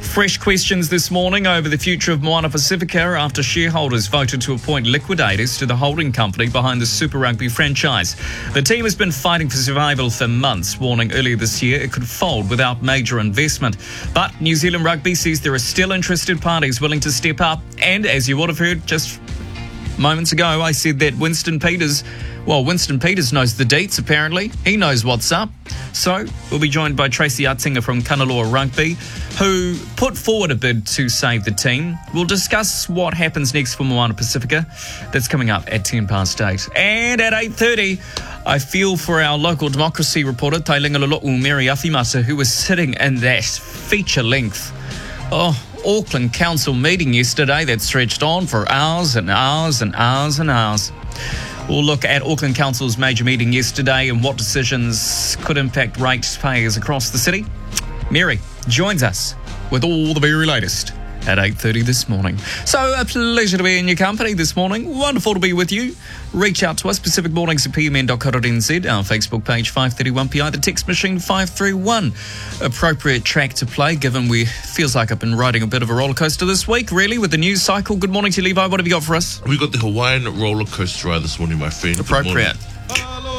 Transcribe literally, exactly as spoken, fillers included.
Fresh questions this morning over the future of Moana Pacifica after shareholders voted to appoint liquidators to the holding company behind the Super Rugby franchise. The team has been fighting for survival for months, warning earlier this year it could fold without major investment. But New Zealand Rugby says there are still interested parties willing to step up. And as you would have heard just moments ago, I said that Winston Peters, well, Winston Peters knows the deets, apparently. He knows what's up. So we'll be joined by Tracy Attinga from Kanaloa Rugby, who put forward a bid to save the team. We'll discuss what happens next for Moana Pacifica. That's coming up at ten past eight. And at eight thirty, I feel for our local democracy reporter, Tailanga Lolo'u Mary Awhimata, who was sitting in that feature-length oh, Auckland Council meeting yesterday that stretched on for hours and hours and hours and hours. We'll look at Auckland Council's major meeting yesterday and what decisions could impact ratepayers across the city. Mary joins us with all the very latest at eight thirty this morning. So a pleasure to be in your company this morning. Wonderful to be with you. Reach out to us, Pacific Mornings at p m n dot co dot n z, our Facebook page five thirty-one P I, the text machine five three one. Appropriate track to play, given we feels like I've been riding a bit of a roller coaster this week, really, with the news cycle. Good morning to you, Levi. What have you got for us? We got the Hawaiian roller coaster ride this morning, my friend. Appropriate.